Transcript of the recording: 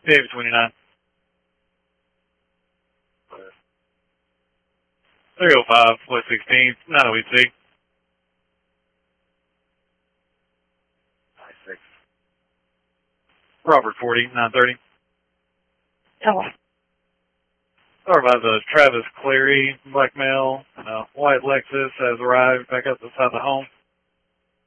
David 29. 305, West 16th, 908C. 96. Robert 40, 930. Hello. Sorry about the Travis Cleary black male. White Lexus has arrived back up the side of the home.